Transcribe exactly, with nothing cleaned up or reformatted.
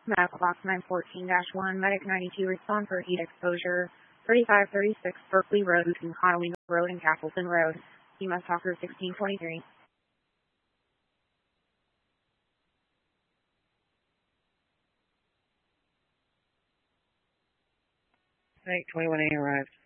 Medical box nine fourteen dash one, Medic ninety-two, respond for heat exposure, thirty-five thirty-six Berkeley Road between Conowingo Road and Castleton Road. You must talk through sixteen twenty-three. Medic twenty-one A arrived.